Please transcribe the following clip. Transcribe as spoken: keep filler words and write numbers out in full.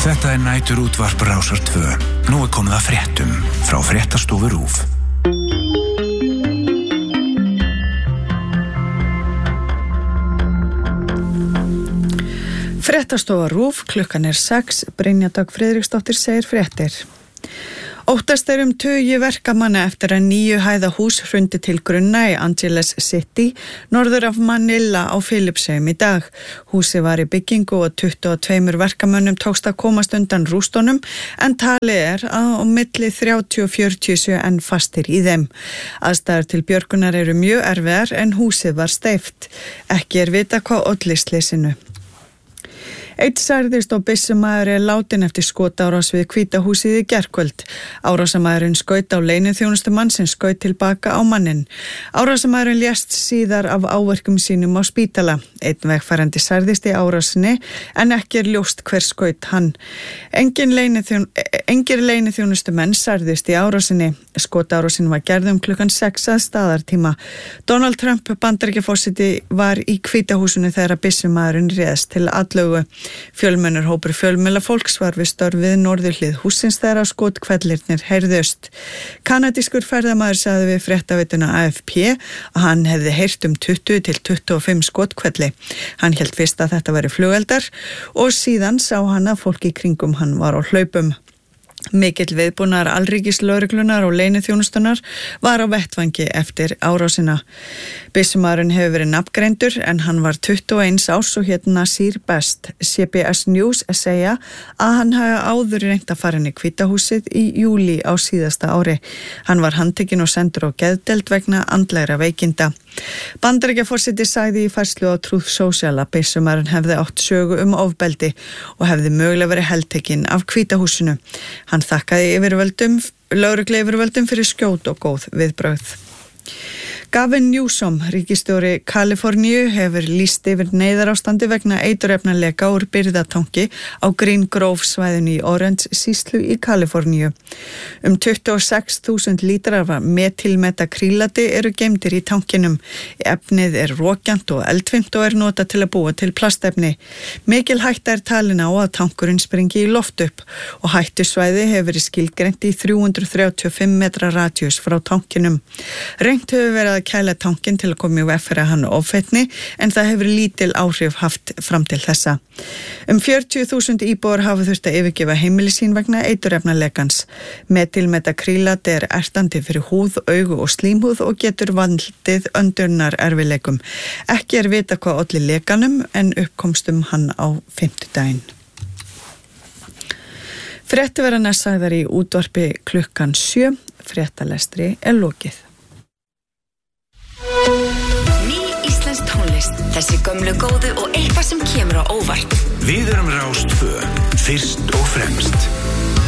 Þetta er næturútvarp Rásar tvö. Nú er komið að fréttum frá fréttastofu RÚV. Fréttastofa RÚV, klukkan er sex, Brynja Dögg Friðriksdóttir segir fréttir. Óttast er um tugi verkamanna eftir að níu hæða hús hrundi til grunna í Angeles City, norður af Manila á Filippseyjum í dag. Húsið var í byggingu og tuttugu og tveimur verkamönnum tókst að komast undan rústunum, en talið er að á milli þrjátíu og fjörutíu séu enn fastir í þeim. Aðstæður til björgunar eru mjög erfiðar en húsið var steypt. Ekki er vita hvað olli slysinu. Einn særðist og byssumaður er látinn eftir skotárás við Hvíta húsið í gærkvöld. Árásarmaðurinn skaut á leyniþjónustumann sem skaut tilbaka á manninn. Árásarmaðurinn lést síðar af áverkum sínum á spítala. Einn vegfarandi særðist í árásinni en ekki er ljóst hver skaut hann. Engin leyniþjón, engir leyniþjónustumenn særðist í árásinni. Skotárásin var gerð um klukkan sex að staðartíma. Donald Trump Bandaríkjaforseti var í Hvíta húsinu þegar byssumaðurinn réðst til atlögu. Fjölmennur hópur fjölmiðla fólks var við störf við norðurhlið hússins þegar skotkvellirnir heyrðust. Kanadískur ferðamaður sagði við fréttaveituna A F P að hann hefði heyrt um tuttugu til tuttugu og fimm skotkvelli. Hann hélt fyrst að þetta væri flugeldar og síðan sá hann að fólk í kringum hann var á hlaupum. Mikill viðbúnaður alríkislögreglunar og leyniþjónustunar var á vettvangi eftir árásina. Byssumaðurinn hefur verið nafngreindur en hann var tuttugu og eins árs og hét Nasir Best. C B S News segja að hann hafi áður reynt að fara inn í Hvíta húsið í júlí á síðasta ári. Hann var handtekinn og sendur á geðdeild vegna andlegra veikinda. Bandaríkjaforseti sagði í færslu á Truth Social að byssumaðurinn hefði átt sögu um ofbeldi og hefði mögulega verið heltekinn af Hvíta húsinu. Hann þakkaði yfirvöldum, lögregluyfirvöldum fyrir skjót og góð viðbrögð. Gavin Newsom, ríkisstjóri Kaliforníu, hefur lýst yfir neyðarástandi vegna eiturefnaleka úr birgðatanki á Green Grove svæðinu í Orange sýslu í Kaliforníu. Um tuttugu og sex þúsund lítrar af metilmetakrílati eru geymdir í tankinum. Efnið er rokjant og eldfimt og er notað til að búa til plastefni. Mikil hætta er talin á að tankurinn springi í loft upp og hættusvæði hefur verið skilgreint í þrjú hundruð þrjátíu og fimm metra radíus frá tankinum. Reynt hefur verið að kæla tankinn til að koma í veg fyrir hann offetni en það hefur lítil áhrif haft fram til þessa. Um fjörutíu þúsund íbúar hafa þurft að yfirgefa heimili sín vegna eiturefnalekans. Metilmetakrílat er ertandi fyrir húð, augu og slímhúð og getur valdið öndunar erfileikum. Ekki er vita hvað olli lekanum en uppkomstum hann á fimmtudaginn. Fréttir verða næst sagðar í útvarpi klukkan sjö. Fréttalestri er lokið. Ný íslensk tónlist, þessi gömlu góðu og eitthvað sem kemur á óvart. Við erum Rás tvö, fyrst og fremst.